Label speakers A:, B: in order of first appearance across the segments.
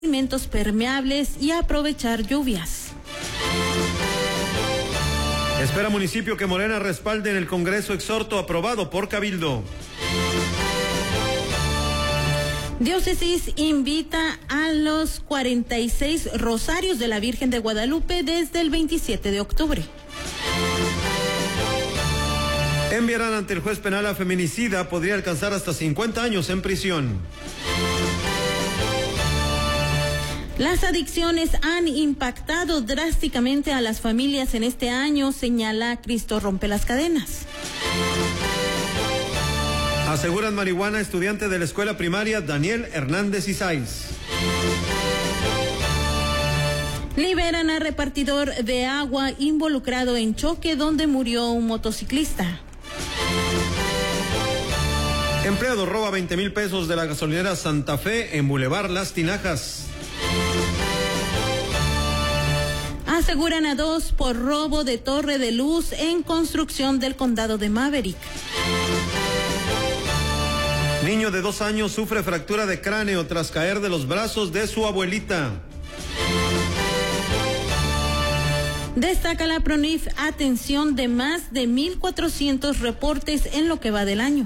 A: alimentos permeables y aprovechar lluvias.
B: Espera municipio que Morena respalde en el Congreso exhorto aprobado por Cabildo.
A: Diócesis invita a los 46 rosarios de la Virgen de Guadalupe desde el 27 de octubre.
B: Enviarán ante el juez penal a feminicida, podría alcanzar hasta 50 años en prisión.
A: Las adicciones han impactado drásticamente a las familias en este año, señala Cristo Rompe las Cadenas.
B: Aseguran marihuana estudiante de la escuela primaria Daniel Hernández Isáiz.
A: Liberan a repartidor de agua involucrado en choque donde murió un motociclista.
B: Empleado roba 20,000 pesos de la gasolinera Santa Fe en Boulevard Las Tinajas.
A: Aseguran a 2 por robo de torre de luz en construcción del condado de Maverick.
B: Niño de 2 años sufre fractura de cráneo tras caer de los brazos de su abuelita.
A: Destaca la PRONIF atención de más de 1,400 reportes en lo que va del año.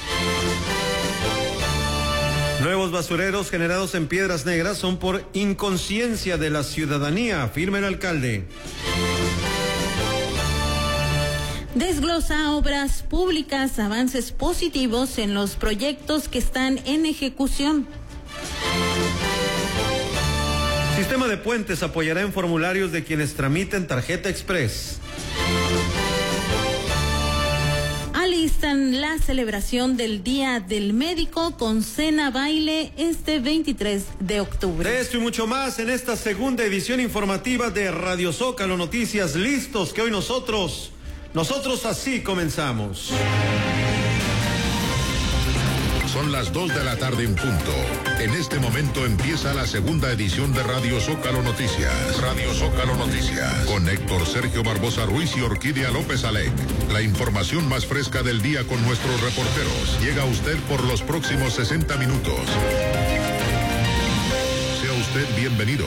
B: Nuevos basureros generados en Piedras Negras son por inconsciencia de la ciudadanía, afirma el alcalde.
A: Desglosa obras públicas, avances positivos en los proyectos que están en ejecución.
B: Sistema de puentes apoyará en formularios de quienes tramiten tarjeta express.
A: Alistan la celebración del Día del Médico con cena baile este 23 de octubre.
B: De esto y mucho más en esta segunda edición informativa de Radio Zócalo Noticias. Listos que hoy nosotros así comenzamos.
C: Son las 2 de la tarde en punto. En este momento empieza la segunda edición de Radio Zócalo Noticias. Radio Zócalo Noticias. Con Héctor Sergio Barbosa Ruiz y Orquídea López Alec. La información más fresca del día con nuestros reporteros. Llega a usted por los próximos 60 minutos. Sea usted bienvenido.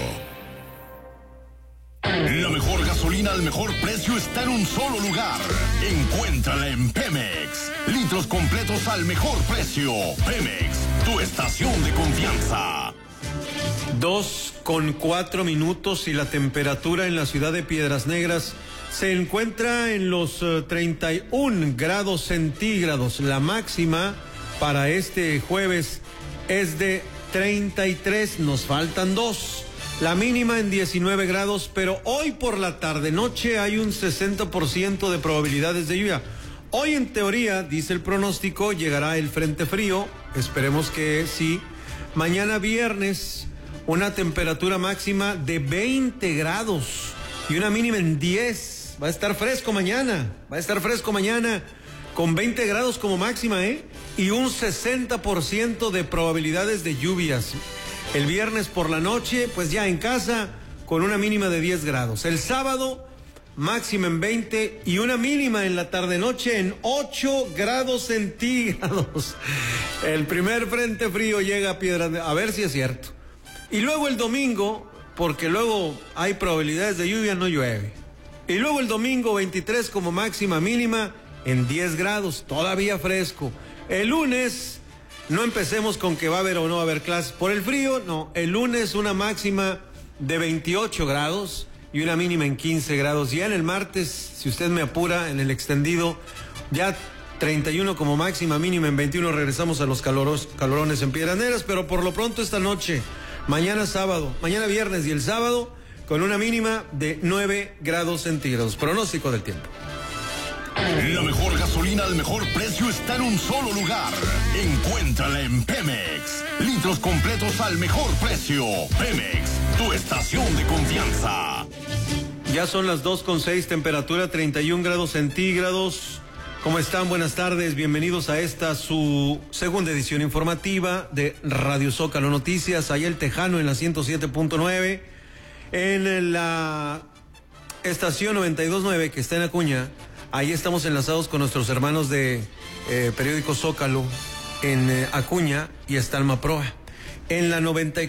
D: La mejor gasolina al mejor precio está en un solo lugar. Encuéntrala en Pemex. Litros completos al mejor precio. Pemex, tu estación de confianza.
B: 2:04 y la temperatura en la ciudad de Piedras Negras se encuentra en los 31 grados centígrados. La máxima para este jueves es de 33, nos faltan 2. La mínima en 19 grados, pero hoy por la tarde-noche hay un 60% de probabilidades de lluvia. Hoy en teoría, dice el pronóstico, llegará el frente frío, esperemos que sí. Mañana viernes, una temperatura máxima de 20 grados y una mínima en 10. Va a estar fresco mañana, con 20 grados como máxima, y un 60% de probabilidades de lluvias. El viernes por la noche, pues ya en casa, con una mínima de 10 grados. El sábado, máxima en 20 y una mínima en la tarde-noche en 8 grados centígrados. El primer frente frío llega a Piedras Negras, a ver si es cierto. Y luego el domingo, porque luego hay probabilidades de lluvia, no llueve. Y luego el domingo, 23 como máxima mínima en 10 grados, todavía fresco. El lunes... No empecemos con que va a haber o no va a haber clases por el frío, no. El lunes una máxima de 28 grados y una mínima en 15 grados. Ya en el martes, si usted me apura, en el extendido, ya 31 como máxima, mínima en 21. Regresamos a los calorones en Piedras Negras, pero por lo pronto esta noche, mañana viernes y el sábado, con una mínima de 9 grados centígrados. Pronóstico del tiempo.
D: La mejor gasolina al mejor precio está en un solo lugar. Encuéntrala en Pemex. Litros completos al mejor precio. Pemex, tu estación de confianza.
B: Ya son las 2:06, temperatura 31 grados centígrados. ¿Cómo están? Buenas tardes, bienvenidos a esta su segunda edición informativa de Radio Zócalo Noticias. Allá el Tejano en la 107.9, en la estación 92.9 que está en Acuña. Ahí estamos enlazados con nuestros hermanos de periódico Zócalo en Acuña y está Alma Proa. En la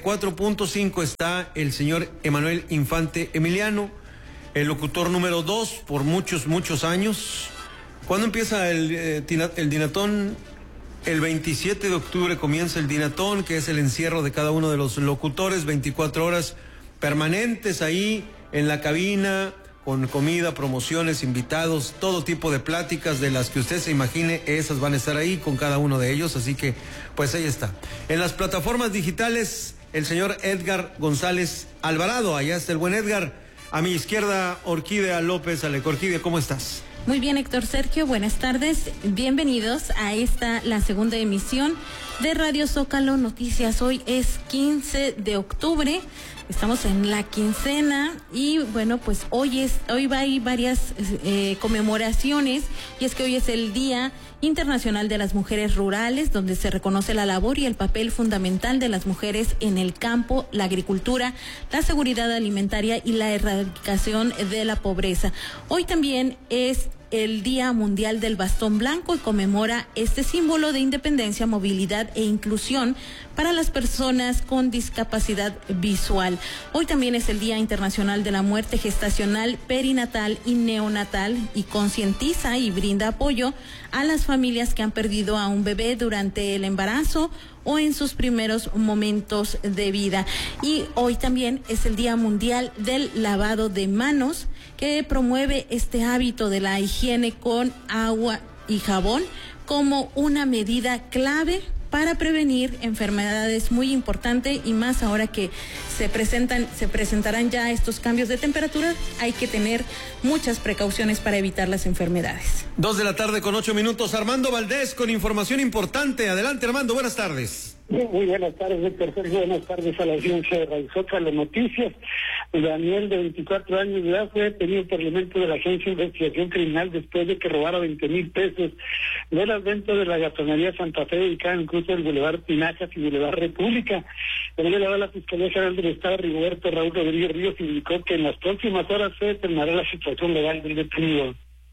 B: 94.5 está el señor Emanuel Infante Emiliano, el locutor número 2 por muchos años. ¿Cuándo empieza el Dinatón? El 27 de octubre comienza el Dinatón, que es el encierro de cada uno de los locutores, 24 horas permanentes ahí en la cabina, con comida, promociones, invitados, todo tipo de pláticas de las que usted se imagine, esas van a estar ahí con cada uno de ellos, así que pues ahí está. En las plataformas digitales, el señor Edgar González Alvarado, allá está el buen Edgar, a mi izquierda Orquídea López. Orquídea, ¿cómo estás?
A: Muy bien, Héctor Sergio, buenas tardes, bienvenidos a la segunda emisión de Radio Zócalo Noticias. Hoy es 15 de octubre. Estamos en la quincena y bueno, pues hoy hay varias conmemoraciones, y es que hoy es el Día Internacional de las Mujeres Rurales, donde se reconoce la labor y el papel fundamental de las mujeres en el campo, la agricultura, la seguridad alimentaria y la erradicación de la pobreza. Hoy también es el Día Mundial del Bastón Blanco y conmemora este símbolo de independencia, movilidad e inclusión para las personas con discapacidad visual. Hoy también es el Día Internacional de la Muerte Gestacional, Perinatal y Neonatal, y concientiza y brinda apoyo a las familias que han perdido a un bebé durante el embarazo o en sus primeros momentos de vida. Y hoy también es el Día Mundial del Lavado de Manos, que promueve este hábito de la higiene con agua y jabón como una medida clave para prevenir enfermedades, muy importante, y más ahora que se presentarán ya estos cambios de temperatura. Hay que tener muchas precauciones para evitar las enfermedades.
B: 2:08 p.m. Armando Valdés con información importante. Adelante, Armando, buenas tardes.
E: Muy buenas tardes, Héctor Sergio. Buenas tardes a la audiencia de Radio Zócalo Noticias. Daniel, de 24 años de edad, fue detenido por elementos de la Agencia de Investigación Criminal después de que robara 20,000 pesos de las ventas de la gasolinería Santa Fe, ubicada en el cruce del Boulevard Tinajas y Boulevard República. El delegado de la Fiscalía General del Estado, Rigoberto Raúl Rodríguez Ríos, indicó que en las próximas horas se determinará la situación legal del detenido.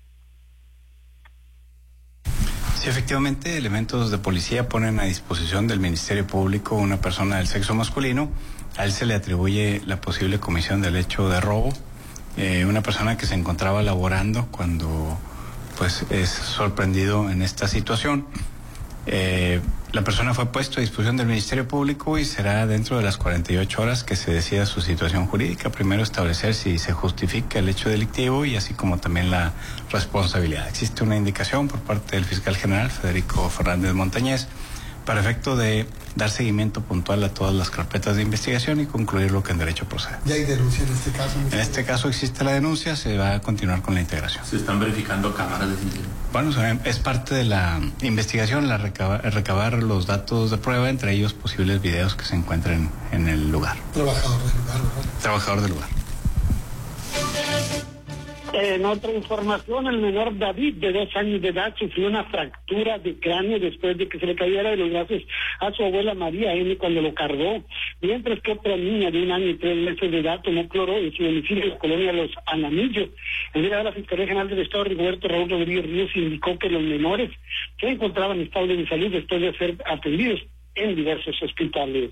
F: Sí, efectivamente, elementos de policía ponen a disposición del Ministerio Público una persona del sexo masculino. A él se le atribuye la posible comisión del hecho de robo. Una persona que se encontraba laborando cuando pues es sorprendido en esta situación. La persona fue puesto a disposición del Ministerio Público y será dentro de las 48 horas que se decida su situación jurídica. Primero establecer si se justifica el hecho delictivo y así como también la responsabilidad. Existe una indicación por parte del fiscal general Federico Fernández Montañez para efecto de dar seguimiento puntual a todas las carpetas de investigación y concluir lo que en derecho procede.
G: ¿Ya hay denuncia en este caso?
F: En este caso existe la denuncia, se va a continuar con la integración.
H: ¿Se están verificando cámaras de video?
F: Bueno, es parte de la investigación, recabar los datos de prueba, entre ellos posibles videos que se encuentren en el lugar.
G: Trabajador del lugar, ¿verdad?
F: Trabajador del lugar.
E: En otra información, el menor David, de 2 años de edad, sufrió una fractura de cráneo después de que se le cayera de los brazos a su abuela María N. cuando lo cargó, mientras que otra niña de 1 año y 3 meses de edad tomó cloro en su domicilio en la colonia Los Anamillos. El delegado de la Fiscalía General del Estado, Rigoberto Raúl Rodríguez Ríos, indicó que los menores se encontraban estables de salud después de ser atendidos en diversos hospitales.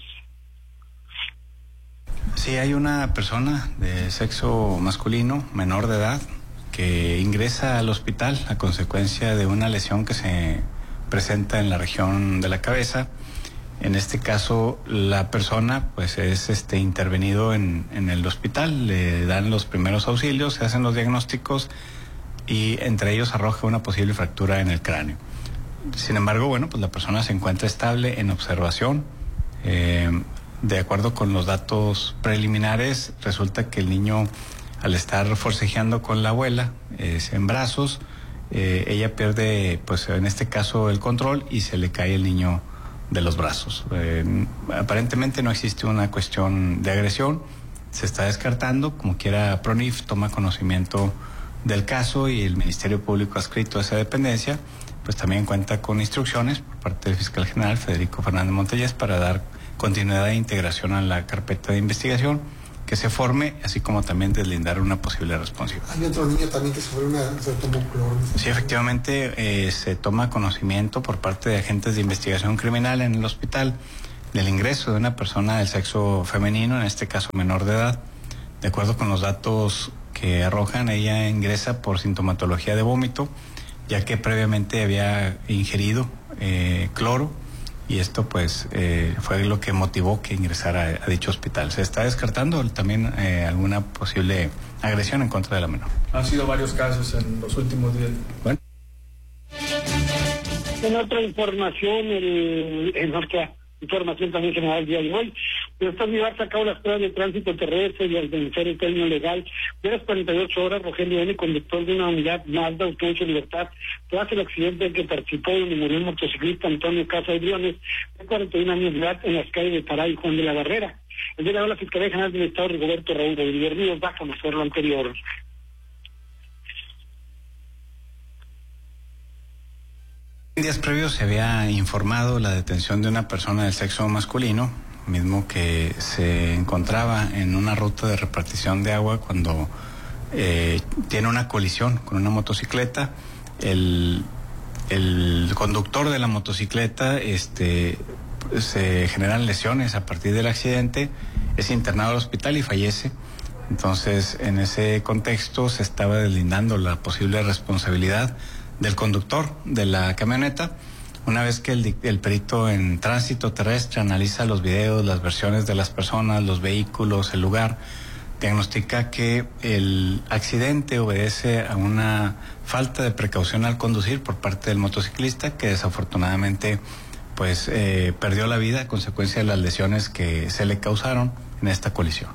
F: Sí, hay una persona de sexo masculino, menor de edad, que ingresa al hospital a consecuencia de una lesión que se presenta en la región de la cabeza. En este caso, la persona pues es intervenido en el hospital, le dan los primeros auxilios, se hacen los diagnósticos y entre ellos arroja una posible fractura en el cráneo. Sin embargo, bueno, pues la persona se encuentra estable en observación. De acuerdo con los datos preliminares, resulta que el niño, al estar forcejeando con la abuela, en brazos, ella pierde, pues en este caso, el control y se le cae el niño de los brazos. Aparentemente no existe una cuestión de agresión, se está descartando, como quiera PRONIF toma conocimiento del caso y el Ministerio Público adscrito a esa dependencia, pues también cuenta con instrucciones por parte del fiscal general Federico Fernández Montañez para dar continuidad e integración a la carpeta de investigación que se forme, así como también deslindar una posible responsabilidad.
G: Hay otro niño también que se tomó cloro.
F: Sí, efectivamente, se toma conocimiento por parte de agentes de investigación criminal en el hospital del ingreso de una persona del sexo femenino, en este caso menor de edad. De acuerdo con los datos que arrojan, ella ingresa por sintomatología de vómito, ya que previamente había ingerido cloro, y esto pues fue lo que motivó que ingresara a dicho hospital. Se está descartando también alguna posible agresión en contra de la menor.
I: Han sido varios casos en los últimos días.
F: Bueno.
E: En otra información, en otra información también general el día de hoy, después de llevarse a cabo las pruebas de tránsito terrestre y al vencer el término legal de las 48 horas, Rogelio N., conductor de una unidad Mazda, obtuvo su libertad tras el accidente en que participó y murió el motociclista Antonio Casa de Briones, de 41 años de edad, en las calles de Pará y Juan de la Barrera. El día de hoy, la Fiscalía General del Estado, Rigoberto Raúl Rodríguez Ríos, va a conocer lo anterior.
F: En días previos se había informado la detención de una persona del sexo masculino, mismo que se encontraba en una ruta de repartición de agua cuando tiene una colisión con una motocicleta. El conductor de la motocicleta se generan lesiones a partir del accidente, es internado al hospital y fallece. Entonces, en ese contexto se estaba deslindando la posible responsabilidad del conductor de la camioneta. Una vez que el perito en tránsito terrestre analiza los videos, las versiones de las personas, los vehículos, el lugar, diagnostica que el accidente obedece a una falta de precaución al conducir por parte del motociclista, que desafortunadamente pues perdió la vida a consecuencia de las lesiones que se le causaron en esta colisión.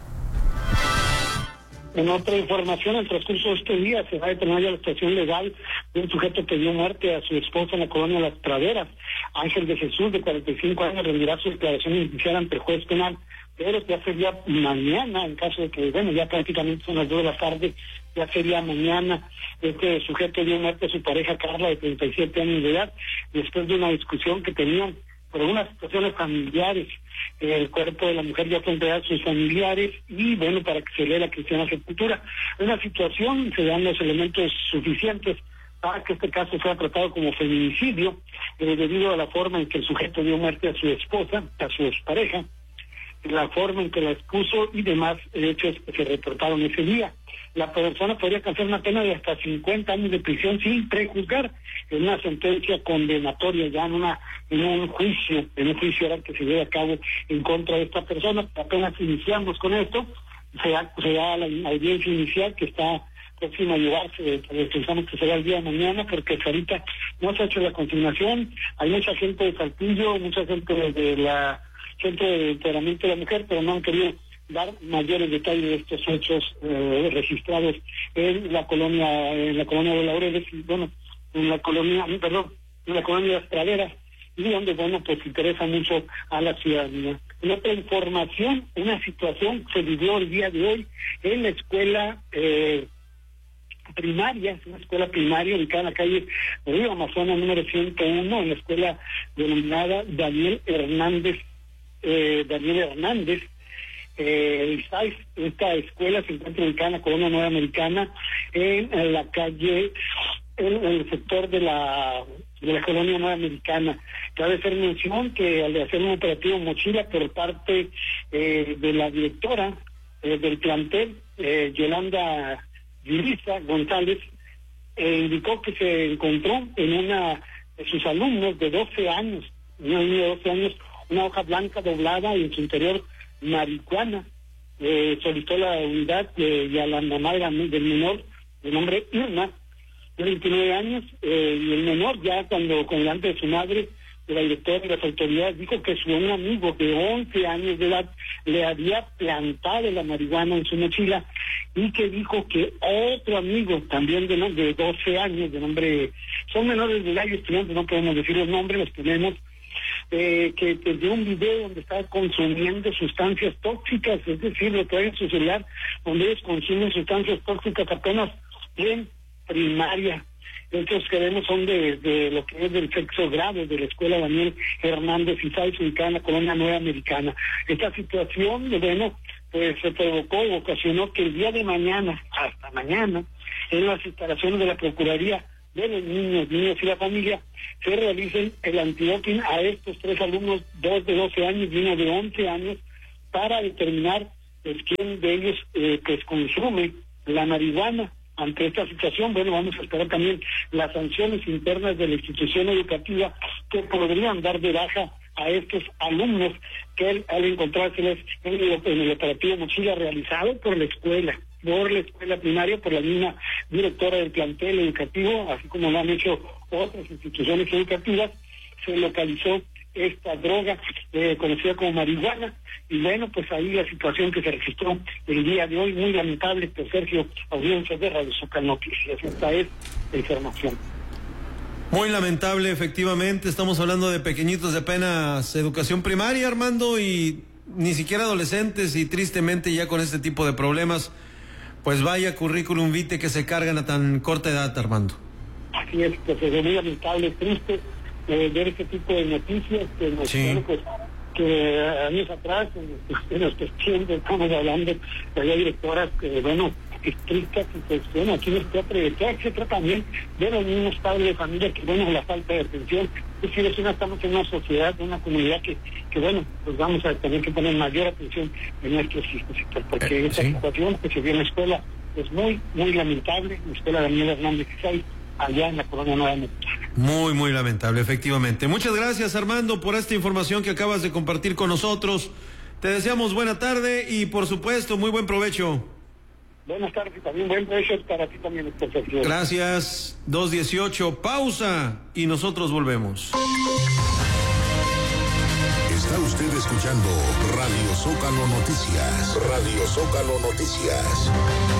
E: En otra información, al transcurso de este día se va a determinar ya la situación legal de un sujeto que dio muerte a su esposa en la colonia Las Praderas. Ángel de Jesús, de 45 años, rendirá su declaración inicial ante el juez penal, pero ya sería mañana, en caso de que, bueno, ya prácticamente son las 2 de la tarde, ya sería mañana. Este sujeto dio muerte a su pareja Carla, de 37 años de edad, después de una discusión que tenían por unas situaciones familiares. El cuerpo de la mujer ya fue entregado a sus familiares y, bueno, para que se lea la cristiana sepultura. En la situación se dan los elementos suficientes para que este caso sea tratado como feminicidio, debido a la forma en que el sujeto dio muerte a su esposa, a su pareja, la forma en que la expuso y demás hechos que se reportaron ese día. La persona podría alcanzar una pena de hasta 50 años de prisión sin prejuzgar, en una sentencia condenatoria, ya en un juicio oral que se lleve a cabo en contra de esta persona. Apenas iniciamos con esto, se da la audiencia inicial que está próxima a llevarse, pensamos que será el día de mañana, porque ahorita no se ha hecho la consignación. Hay mucha gente de Saltillo, mucha gente de la Centro de Entrenamiento de la Mujer, pero no han querido dar mayores detalles de estos hechos registrados en la colonia de Laureles, bueno, en la colonia de Las Praderas, y donde, bueno, pues interesa mucho a la ciudadanía. En otra información, una situación se vivió el día de hoy en la escuela primaria, una escuela primaria ubicada en la calle Río Amazonas número 101, en la escuela denominada Daniel Hernández. Esta escuela se encuentra ubicada en la colonia Nueva Americana, en la calle, en el sector de la colonia Nueva Americana. Cabe hacer mención que al hacer un operativo mochila por parte de la directora del plantel, Yolanda Yulisa González, indicó que se encontró en una de sus alumnos de 12 años, una niña de 12 años, una hoja blanca doblada y en su interior marihuana. Solicitó la unidad y a la mamá del menor, de nombre Irma, de 29 años, y el menor ya con delante de su madre, de la directora y las autoridades, dijo que un amigo de 11 años de edad le había plantado la marihuana en su mochila, y que dijo que otro amigo también de 12 años, de nombre, son menores de edad y estudiantes, no podemos decir los nombres, los tenemos, que dio un video donde estaba consumiendo sustancias tóxicas, es decir, lo trae en su celular, donde ellos consumen sustancias tóxicas apenas en primaria. Estos que vemos son de lo que es del sexo grave de la escuela Daniel Hernández y Sáenz, ubicada en la colonia Nueva Americana. Esta situación, pues se provocó o ocasionó que el día de mañana, hasta mañana, en las instalaciones de la Procuraduría de los niños y la familia, se realicen el antidoping a estos 3 alumnos, 2 de 12 años y 1 de 11 años, para determinar pues quién de ellos pues consume la marihuana. Ante esta situación, bueno, vamos a esperar también las sanciones internas de la institución educativa que podrían dar de baja a estos alumnos que al encontrárseles en el operativo Mochila realizado por la escuela primaria, por la misma directora del plantel educativo, así como lo han hecho otras instituciones educativas, se localizó esta droga conocida como marihuana, y bueno, pues ahí la situación que se registró el día de hoy, muy lamentable, pues Sergio, audiencia de Radio Zócalo Noticias. Esta es la información.
B: Muy lamentable, efectivamente, estamos hablando de pequeñitos de apenas educación primaria, Armando, y ni siquiera adolescentes, y tristemente ya con este tipo de problemas, pues vaya currículum vitae que se cargan a tan corta edad, Armando.
E: Así es, pues es muy lamentable, triste ver este tipo de noticias que nos pues, que años atrás en los tiempos estamos hablando de había directoras que bueno estrictas y pues bueno aquí en este teatro, etcétera, también de los mismos padres de familia que bueno la falta de atención. Es decir, estamos en una sociedad, en una comunidad que bueno, pues vamos a tener que poner mayor atención en nuestros hijos, porque esta situación que se vio en la escuela es muy lamentable, la escuela Daniel Hernández Quizay, allá en la colonia Nueva Mexicana.
B: Muy lamentable, efectivamente. Muchas gracias, Armando, por esta información que acabas de compartir con nosotros. Te deseamos buena tarde y, por supuesto, muy buen provecho.
E: Buenas tardes y también buen provecho para ti también, Sergio.
B: Gracias. 2:18, pausa y nosotros volvemos.
C: Está usted escuchando Radio Zócalo Noticias. Radio Zócalo Noticias.